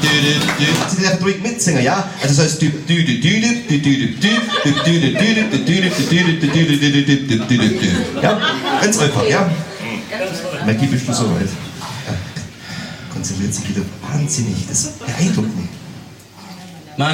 Sie dürfen ruhig mitsingen, ja? Also das heißt ja? Ganz einfach, ja? Maggie, bist du soweit? Konzentriert sich wieder wahnsinnig, das beeindruckt mich.